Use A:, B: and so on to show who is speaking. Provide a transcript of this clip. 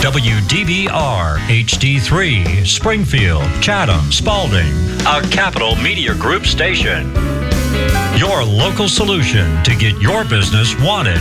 A: WDBR HD3, Springfield, Chatham, Spalding, a Capital Media Group station. Your local solution to get your business wanted